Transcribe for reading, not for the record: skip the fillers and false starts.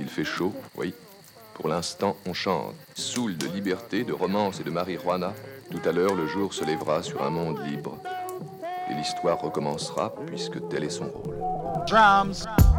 Il fait chaud, oui. Pour l'instant, on chante. Saoul de liberté, de romance et de marijuana. Tout à l'heure, le jour se lèvera sur un monde libre. Et l'histoire recommencera, puisque tel est son rôle. Drums.